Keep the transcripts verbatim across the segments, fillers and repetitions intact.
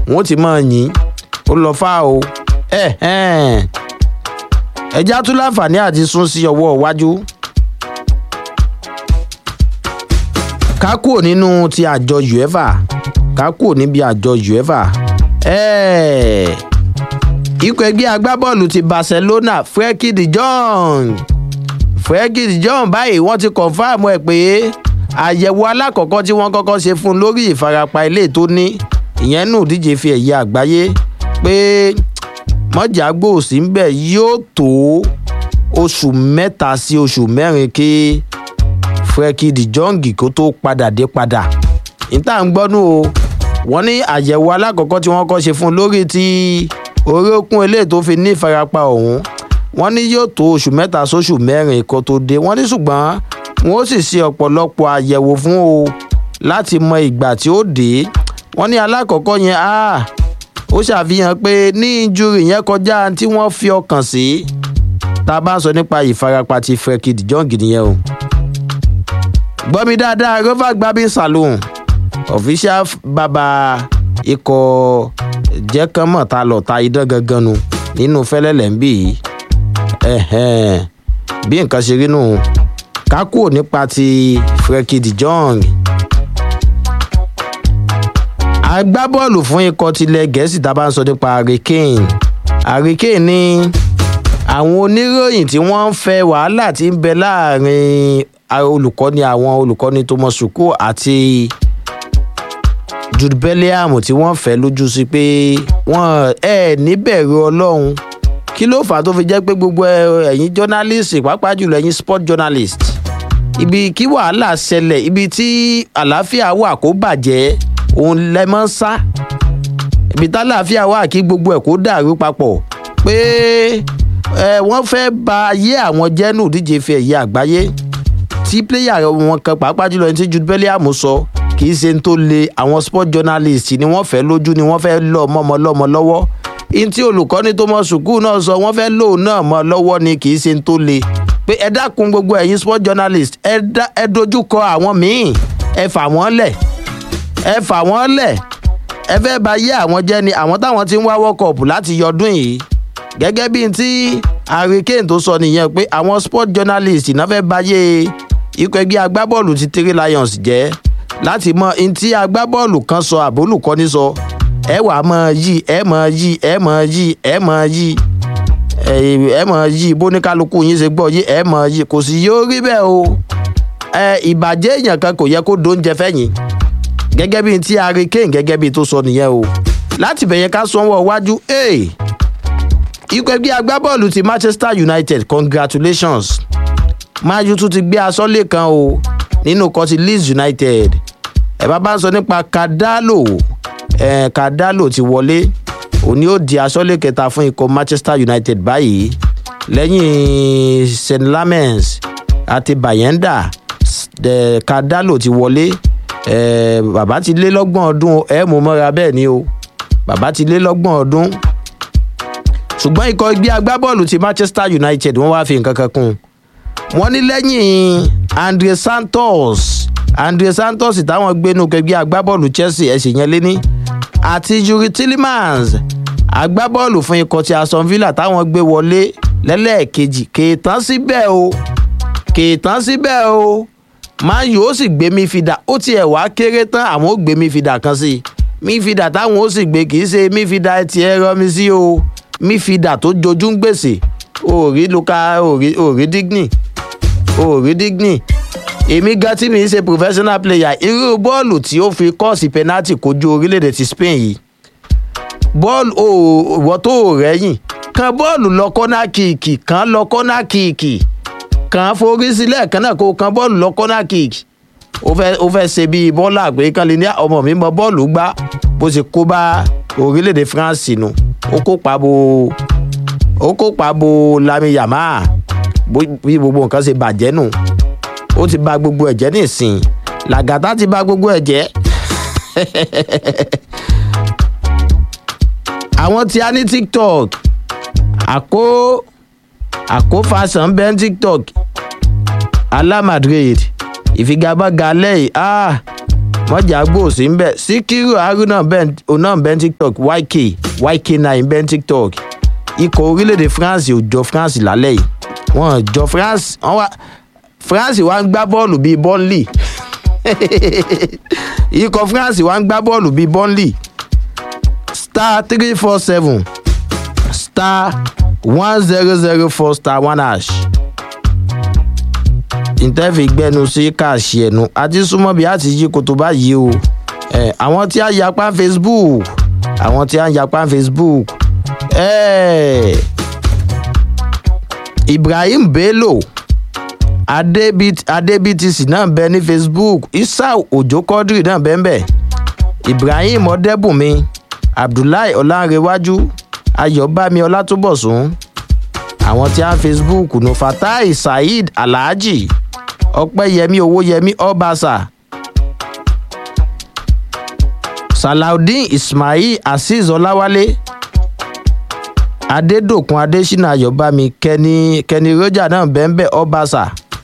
wọ́n ti máa yìn ó lọ fà o ẹja tún láǹfààní àti sún sí ọwọ́ iwájú ká kúrò nínú ti àjọ uefa ká kúrò níbi àjọ uefa ikọ̀ ẹgbẹ́ agbábọ́ọ̀lù ti barcelona Frenkie de Jong Frenkie de Jong báyìí wọ́n ti kọ̀nfàmù ẹ̀ pé àyẹ̀wò alákọ̀ọ́kọ́ tí wọ́n kọ́kọ́ ṣe fún un lórí ìfarapa ilé tó ní ìyẹn nù díje fi ẹ̀yẹ àgbáyé pé mọ́jàgbó sí ń bẹ̀ yóò tó oṣù mẹ́ta sí oṣù mẹ́rin kí Frenkie de Jong kó tó padà dé padà níta ń gbọ́nú o wọ́n ní àyẹ̀wò alákọ̀ọ́kọ́ tí wọ́n kọ́ ṣe fún un lórí ti orókún ilé tó fi ní ìfarapa ọ̀hún wọ́n ní yóò tó oṣù mẹ́ta sóṣù mẹ́rin kó tó dé wọ́n ní ṣùgbọ́n wọ́n ó sì ṣe ọ̀pọ̀lọpọ̀ àyẹ̀wò fún o láti mọ ìgbà tí ó dé wọ́n ní alákọ̀ọ́kọ́ yẹn ah ó ṣàfihàn pé ní injury yẹn kọjá tí wọ́n fi ọkàn sí tá a bá ń sọ nípa ìfarapa ti Frenkie de Jong nìyẹn o. gbọ́ mi dáadáa Rover Gbabin Salon official bàbá ikọ̀ jẹ́kánmọ̀ ta lọ ta idán gangan nu nínú fẹ́lẹ́lẹ̀ ń bì í bí nǹkan ṣe rí nù ká kúrò nípa ti Frenkie de Jong. agbábọ́ọ̀lù fún ikọ̀ tilẹ̀ gẹ̀ẹ́sì tá a bá ń sọ nípa Harry Kane Harry Kane ní àwọn oníròyìn tí wọ́n ń fẹ́ wàhálà tí ń bẹ láàrin olùkọ́ni àwọn olùkọ́ni Thomas Tuchel àti Jude Bellingham tí wọ́n fẹ́ lójú sí pé wọ́n ẹ̀ níbẹ̀rù Ọlọ́run kí ló fà á tó fi jẹ́ pé gbogbo ẹ̀yin journalist pàápàá jùlọ ẹ̀yin sport journalist ibi kí wàhálà ṣẹlẹ̀ ibi tí àlàáfíà wà kó bàjẹ́ òun lẹ mọ́ ń sá ibi tá àlàáfíà wà kí gbogbo ẹ̀ kó dàrú papọ̀ pé ẹ wọ́n fẹ́ ba ayé àwọn jẹ́nù díje fi ẹ̀yẹ àgbáyé tí pléyà wọn kan pàápàá jùlọ ẹni tí Jude Bellingham sọ kì í ṣe ń tó le àwọn sport journalist ni wọ́n fẹ́ lójú ni wọ́n fẹ́ lọ mọ́mọ́ lọ́mọ lọ́wọ́ in tí olùkọ́ni Thomas Tuchel náà sọ wọ́n fẹ́ lò náà mọ́ lọ́wọ́ ni kì í ṣe ń tó le pé ẹ dákun gbogbo ẹ̀yin sport journalist ẹ dojúkọ àwọn míì ẹ fà wọ́n lẹ̀ ẹ fà wọ́n lẹ̀ ẹ fẹ́ bà yé àwọn jẹ́ ni àwọn táwọn ti ń wá World Cup láti yọdún yìí gẹ́gẹ́ bí tí Harry Kane tó sọ nìyẹn pé àwọn sport journalist náà fẹ́ bà yé ikọ̀ ẹgbẹ́ agbábọ́ọ̀lù ti Three Lions jẹ́ láti mọ in tí agbábọ́ọ̀lù kan sọ àbólùkọ́ni sọ ẹ wà mọ yí ẹ mọ yí ẹ mọ yí ẹ mọ yí ẹ mọ yí bóníkálukú yín ṣe gbọ́ yí ẹ mọ yí kò sì yóò rí bẹ́ẹ̀ o ìbàjẹ́ èèyàn kan kò yẹ kó dóúnjẹ fẹ́yìn gẹ́gẹ́ bí tí Harry Kane gẹ́gẹ́ bí tó sọ nìyẹn o láti bẹ̀yẹn ká sanwó wájú ikọ̀ ẹgbẹ́ agbábọ́ọ̀lù ti Manchester United congratulations Man U tún ti gbé aṣọ́lé kan o nínú kọ́tí Leeds United ẹ̀ bá bá ń sọ nípa Kadalo ẹ̀ Kadalo ti wọlé òní ó di aṣọ́lé kẹta fún ikọ̀ Manchester United báyìí lẹ́yìn Saint Lamens àti Bayenda ẹ̀ Kadalo ti wọlé ẹ̀ bàbá ti lé lọ́gbọ̀n ọdún ẹ̀ mú mọ́ra bẹ́ẹ̀ ni o bàbá ti lé lọ́gbọ̀n ọdún ṣùgbọ́n ikọ̀ ẹgbẹ́ agbábọ́ọ̀lù ti Manchester United wọ́n wá fi nǹkan kan kún wọ́n ní lẹ́yìn Andre Santos Andre Santos táwọn gbénú ẹgbẹ́ agbábọ́ọ̀lù Chelsea ẹ̀sìn yẹn lé ní àti Yuri Tillemans agbábọ́ọ̀lù fún ikọ̀ ti Aston Villa táwọn gbé wọlé lẹ́lẹ́ẹ̀kejì kèétán síbẹ̀ o kèétán síbẹ̀ o Man U ó sì gbé mífìdà ó tiẹ̀ wá kéré tán àwọn ó gbé mífìdà kan sí mífìdà táwọn ó sì gbé kì í ṣe mífìdà ti ẹ̀rọ mi sí o mífìdà tó jojú ń gbèsè òòrí luka òòrí òòrí digny òòrí digny èmi gan tí mi ń ṣe professional player irú bọ́ọ̀lù tí ó fi kọ́ọ̀sì penalty kojú orílẹ̀-èdè ti Spain yìí bọ́ọ̀lù òwò tó rẹ́yìn kan bọ́ọ̀lù lọ kọ́nà kíìkì kan lọ kọ́nà kíìkì kan forí sílẹ̀ kan náà kó kan bọ́ọ̀lù lọ kọ́nà kíìkì ó fẹ́ ó fẹ́ ṣe bíi bọ́ọ̀lù àgbẹ̀ kan lè ní ọmọ mi mọ bọ́ọ̀lù gbá bó ṣe kó bá orílẹ̀-èdè France nù ó kópa bo ó kópa bo Lamine Yamal bí gbogbo nǹkan ṣe bàjẹ́ nù ó ti bà gbogbo ẹ̀jẹ̀ nísìn Làgàtà ti bà gbogbo ẹ̀jẹ̀ àwọn tí a ní TikTok àkó àkó fashion bẹ́ẹ̀ TikTok Ala Madrid ìfigagbága lẹ́yìn ah mọ́jà gbòòsì ń bẹ̀ síkírù haruna oná bẹ́ẹ̀ tiktok yk yk nine bẹ́ẹ̀ tiktok ikọ̀ orílẹ̀-èdè france ò jọ france lálẹ́ yìí wọ́n jọ france wọ́n wá france wá ń gbá bọ́ọ̀lù bíi burnley ikọ̀ france wá ń gbá bọ́ọ̀lù bíi burnley star three four seven star one zero zero four star one hash ìtẹ́fì gbẹ́nu sí káàṣì ẹ̀nu àti súnmọ́ bí a ti yí koto báyìí o ẹ̀ àwọn tí a yapa facebook àwọn tí a yapa facebook ẹ̀ ibrahim bello adébítìsì náà bẹ ní facebook isau ojo quadri náà bẹ́ẹ̀ bẹ́ẹ̀ ibrahim ọdẹ́bùnmi abdullahi ọlánrewájú ayọ̀bámi ọlátúbọ̀sún àwọn tí a facebook nù fatai saheed alhaji ọpẹ́yẹmí owóyẹmí ọbaṣà salaudeen ismail azeez ọláwálé adédòkun adésínà ayọ̀bámi kẹni kẹni roger náà bẹ́ẹ̀ ọbaṣà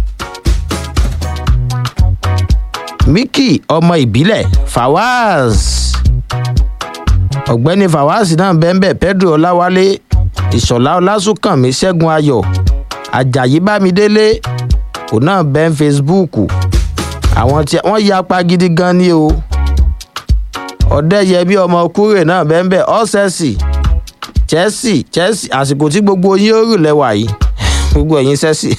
miki ọmọ ìbílẹ̀ fawaz ọ̀gbẹ́ni fawaz náà bẹ́ẹ̀ pedro ọláwálé ìṣọ̀lá ọlásùnkànmí ṣẹ́gun ayọ̀ ajayi bámidélé òun náà bẹ́ẹ̀ facebook àwọn tí wọ́n yapa gidi gan ni o ọ̀dẹ́yẹbí ọmọ kúrè náà bẹ́ẹ̀ bẹ́ẹ̀ ọ́sẹ̀sì chelsea chelsea àsìkò tí gbogbo yín ó rù lẹ́wà yìí gbogbo ẹ̀yin chelsea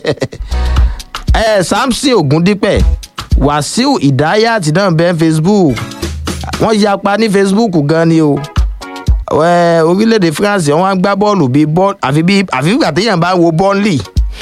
ẹ̀ samson ogundipẹ̀ wàsíù ìdáyàtì náà bẹ́ẹ̀ facebook wọ́n yapa ní facebook gan ni o orílẹ̀-èdè france wọ́n á gbá bọ́ọ̀lù bíi bọ́ọ̀lù àfi bíi àfi ìgbà téèyàn bá wo bọ́ọ̀lì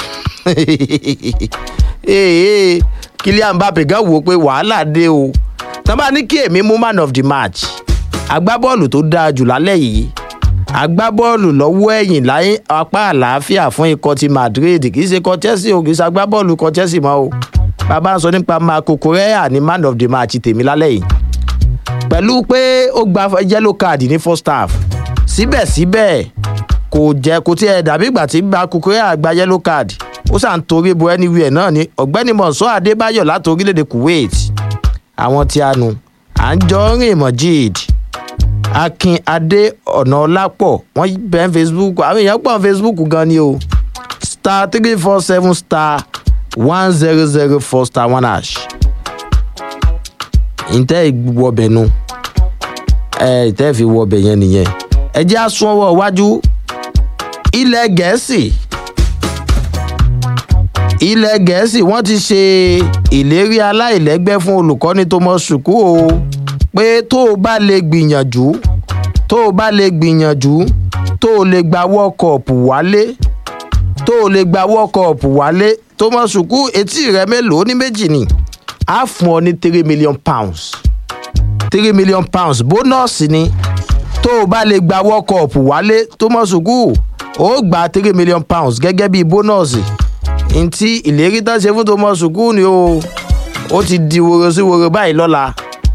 Kylian Mbappe gan wò pé wàhálà dé o tán bá ní kí èmi mú man of the match agbábọ́ọ̀lù tó dáa jù lálẹ́ yìí agbábọ́ọ̀lù lọ́wọ́ ẹ̀yìn láyé apá àlàáfíà fún ikọ̀ ti madrid kì í ṣe kọ chelsea o kì í ṣe agbábọ́ọ̀lù kọ chelsea mọ́ o bàbá ń sọ nípa marco correa ní man of the match tèmi lálẹ́ yìí pẹ̀lú pé ó gba yellow card ní first half síbẹ̀síbẹ̀ kò jẹ́ kó tiẹ̀ dàbí ìgbà tí marco correa gba yellow card ó sàn torí bo anywhere náà ni ọ̀gbẹ́ni mọ̀nsọ́ adébáyọ̀ láti orílẹ̀-èdè kuwait àwọn tí a nu Anjorin Mojeed akin adé ọ̀nà ọlápọ̀ wọ́n bẹ́ẹ̀ facebook àwọn èèyàn pọ̀ facebook gan ni o star three four seven star one zero zero four star one hash ìtẹ́ ìwọ̀bẹ̀ nu ẹ̀ ìtẹ́ fi wọ̀bẹ̀ yẹn nìyẹn ẹ jẹ́ àsùnwọ̀n iwájú ilẹ̀ gẹ̀ẹ́sì ilẹ̀ gẹ̀ẹ́sì wọ́n ti ṣe ìlérí aláìlẹ́gbẹ́ fún olùkọ́ni Thomas Tuchel o pé tó o bá lè gbìyànjú tó o bá lè gbìyànjú tó o lè gba world cup wálé tó o lè gba world cup wálé Thomas Tuchel etí rẹ mélòó ní méjì ni á fún ọ ní three million pounds three million pounds bónọ́ọ̀sì ni tó o bá lè gba world cup wálé Thomas Tuchel ó gba three million pounds gẹ́gẹ́ bí bónọ́ọ̀sì ntí ìlérí tán ṣe fún Thomas Tuchel ni o ó ti di woro sí woro báyìí lọ́la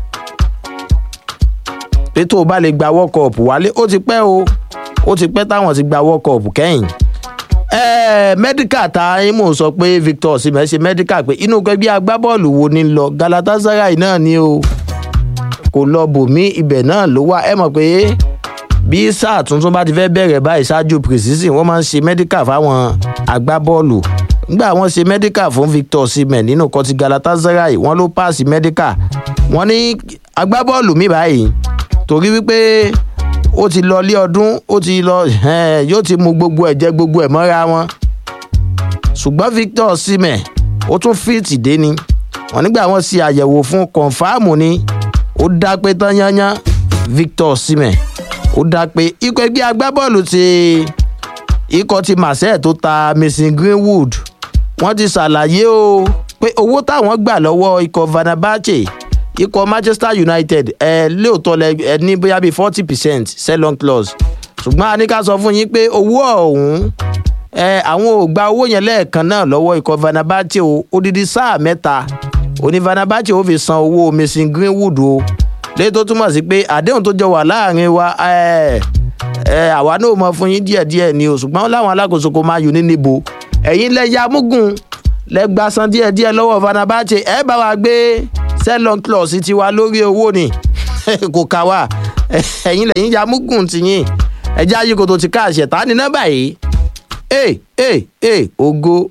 pé tó o bá lè gba world cup wálé ó ti pẹ́ o ó ti pẹ́ táwọn ti gba world cup kẹ́yìn ẹ̀ẹ́ mẹ́díkà tá a mò ń sọ pé Victor Osimhen ṣe mẹ́díkà pé inú ẹgbẹ́ agbábọ́ọ̀lù wo ni lọ Galatasaray náà ni o kò lọ bòmí ibẹ̀ náà ló wà ẹ mọ̀ pé bí sáà tuntun bá ti fẹ́ bẹ̀rẹ̀ báyìí ṣáájú pre-season wọ́n máa ń ṣe mẹ́díkà fáwọn agbábọ́ọ̀lù nígbà wọ́n ṣe mẹ́díkà fún Victor Osimhen nínú kọtí Galatasaray wọ́n ló páàsì mẹ́díkà wọ́n ní agbábọ́ọ̀lù mi báyìí torí wípé ó ti lọ lé ọdún ó ti lọ yóò ti mu gbogbo ẹ̀ jẹ́ gbogbo ẹ̀ mọ́ra wọn ṣùgbọ́n Victor Osimhen ó tún fíìtì dé ni wọ́n nígbà wọ́n ṣe àyẹ̀wò fún kọ̀ǹfàmù ni ó dá pé tán yányán Victor Osimhen ó dá pé ikọ̀ ẹgbẹ́ agbábọ́ọ̀lù ti ikọ̀ ti Marseille tó ta Mason Greenwood wọ́n ti ṣàlàyé o pé owó táwọn gbà lọ́wọ́ ikọ̀ Fenerbahce ikọ̀ Manchester United ẹ lóòótọ́ lẹ ẹ ní bóyá bíi forty percent sell-on clause ṣùgbọ́n a ní ká sọ fún yín pé owó ọ̀hún ẹ àwọn ò gba owó yẹn lẹ́ẹ̀kan náà lọ́wọ́ ikọ̀ Fenerbahce o odidi sáà mẹ́ta òní Fenerbahce ó fi san owó Mason Greenwood o lẹ́yìn tó túmọ̀ sí pé àdéhùn tó jọ wà láàrin wa ẹ ẹ àwa náà mọ fún yín díẹ̀díẹ̀ ni o ṣùgbọ́n láwọn alákòóso kò máa yù ní níbo ẹ̀yin lẹ́yà amúgùn lẹ́gbàá san díẹ̀díẹ̀ lọ́wọ́ Fenerbahce ẹ bá wa gbé sell-on clause ti wá lórí owó ni kò ká wá ẹ̀yin lẹ́yìn ya múgùn tìyìn ẹjẹ́ ayíkoto ti káàṣẹ̀ tá ní nọ́mbà yìí ẹ ẹ ẹ ògo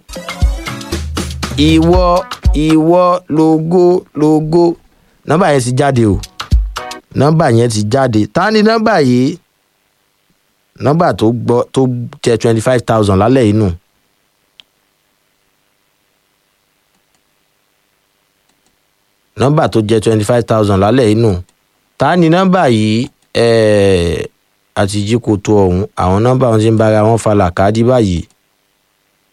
ìwọ ìwọ lógo lógo nọ́mbà yẹn ti jáde o nọ́mbà yẹn ti jáde tá ní nọ́mbà yìí nọ́mbà tó gbọ́ tó jẹ́ twenty five thousand lálẹ́ inú nọ́mbà tó jẹ́ twenty five thousand lálẹ́ inú tá ní nọ́mbà yìí ẹ̀ẹ́ àti jí kò tó ọ̀hún àwọn nọ́mbà wọn ti ń bára wọn fa làkàdí báyìí